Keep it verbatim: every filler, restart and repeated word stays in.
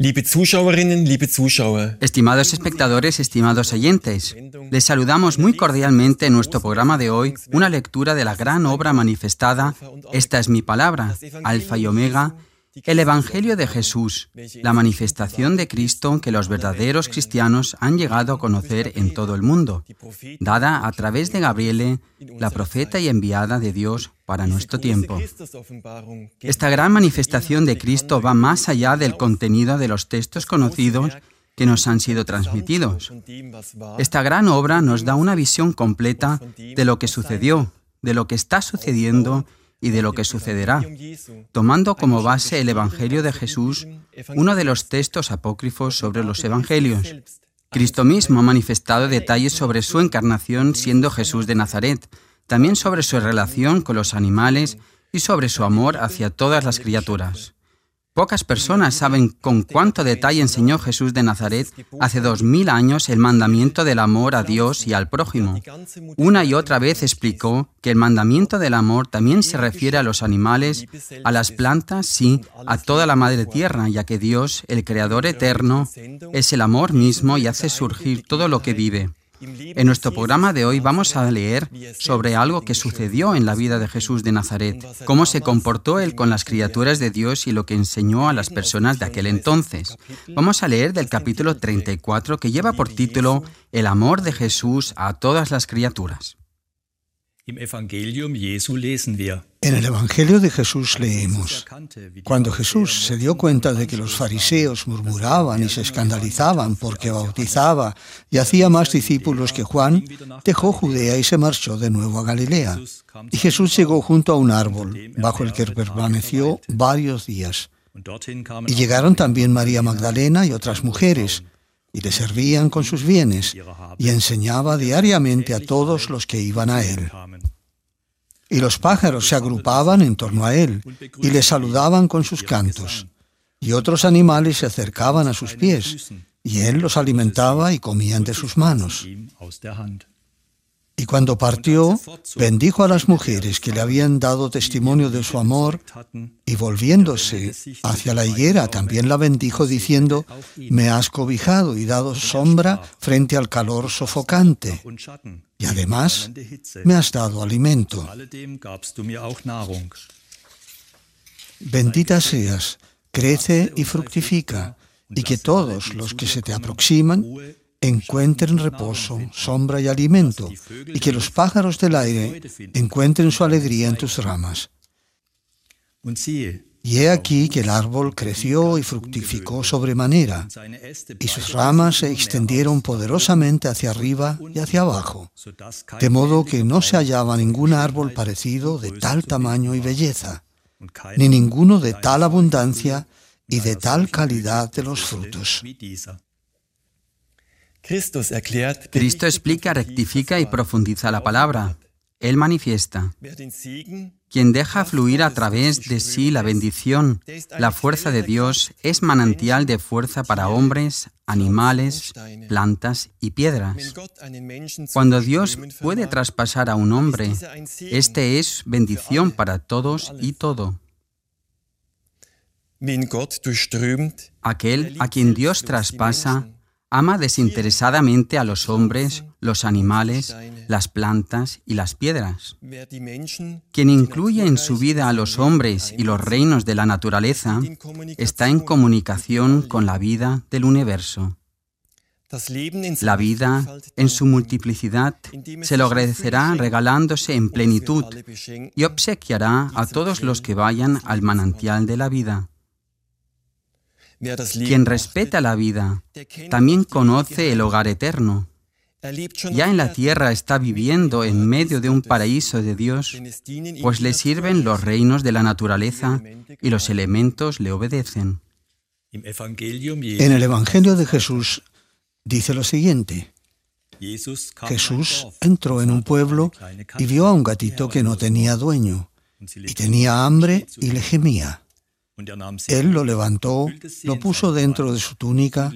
Liebe Zuschauerinnen, liebe Zuschauer. Estimados espectadores, estimados oyentes, les saludamos muy cordialmente en nuestro programa de hoy, una lectura de la gran obra manifestada, Esta es mi palabra, Alfa y Omega, el Evangelio de Jesús, la manifestación de Cristo que los verdaderos cristianos han llegado a conocer en todo el mundo, dada a través de Gabriele, la profeta y enviada de Dios para nuestro tiempo. Esta gran manifestación de Cristo va más allá del contenido de los textos conocidos que nos han sido transmitidos. Esta gran obra nos da una visión completa de lo que sucedió, de lo que está sucediendo y de lo que sucederá, tomando como base el Evangelio de Jesús, uno de los textos apócrifos sobre los Evangelios. Cristo mismo ha manifestado detalles sobre su encarnación siendo Jesús de Nazaret, también sobre su relación con los animales y sobre su amor hacia todas las criaturas. Pocas personas saben con cuánto detalle enseñó Jesús de Nazaret hace dos mil años el mandamiento del amor a Dios y al prójimo. Una y otra vez explicó que el mandamiento del amor también se refiere a los animales, a las plantas, sí, a toda la madre tierra, ya que Dios, el Creador eterno, es el amor mismo y hace surgir todo lo que vive. En nuestro programa de hoy vamos a leer sobre algo que sucedió en la vida de Jesús de Nazaret, cómo se comportó Él con las criaturas de Dios y lo que enseñó a las personas de aquel entonces. Vamos a leer del capítulo treinta y cuatro, que lleva por título El amor de Jesús a todas las criaturas. Im Evangelium Jesu lesen wir. En el Evangelio de Jesús leemos: cuando Jesús se dio cuenta de que los fariseos murmuraban y se escandalizaban porque bautizaba y hacía más discípulos que Juan, dejó Judea y se marchó de nuevo a Galilea. Y Jesús llegó junto a un árbol, bajo el que permaneció varios días. Y llegaron también María Magdalena y otras mujeres, y le servían con sus bienes, y enseñaba diariamente a todos los que iban a él. Y los pájaros se agrupaban en torno a él, y le saludaban con sus cantos. Y otros animales se acercaban a sus pies, y él los alimentaba y comían de sus manos. Y cuando partió, bendijo a las mujeres que le habían dado testimonio de su amor, y volviéndose hacia la higuera también la bendijo, diciendo: me has cobijado y dado sombra frente al calor sofocante, y además me has dado alimento. Bendita seas, crece y fructifica, y que todos los que se te aproximan encuentren reposo, sombra y alimento, y que los pájaros del aire encuentren su alegría en tus ramas. Y he aquí que el árbol creció y fructificó sobremanera, y sus ramas se extendieron poderosamente hacia arriba y hacia abajo, de modo que no se hallaba ningún árbol parecido de tal tamaño y belleza, ni ninguno de tal abundancia y de tal calidad de los frutos. Cristo explica, rectifica y profundiza la palabra. Él manifiesta. Quien deja fluir a través de sí la bendición, la fuerza de Dios, es manantial de fuerza para hombres, animales, plantas y piedras. Cuando Dios puede traspasar a un hombre, este es bendición para todos y todo. Aquel a quien Dios traspasa ama desinteresadamente a los hombres, los animales, las plantas y las piedras. Quien incluye en su vida a los hombres y los reinos de la naturaleza está en comunicación con la vida del universo. La vida, en su multiplicidad, se lo agradecerá regalándose en plenitud y obsequiará a todos los que vayan al manantial de la vida. Quien respeta la vida, también conoce el hogar eterno. Ya en la tierra está viviendo en medio de un paraíso de Dios, pues le sirven los reinos de la naturaleza y los elementos le obedecen. En el Evangelio de Jesús dice lo siguiente: Jesús entró en un pueblo y vio a un gatito que no tenía dueño, y tenía hambre y le gemía. Él lo levantó, lo puso dentro de su túnica